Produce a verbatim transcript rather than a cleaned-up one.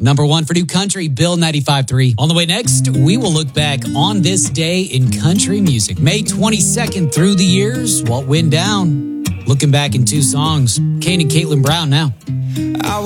Number one for new country, Bill ninety-five point three. On the way next, we will look back on this day in country music. May twenty-second through the years, what went down? Looking back in two songs. Kane and Caitlin Brown now. I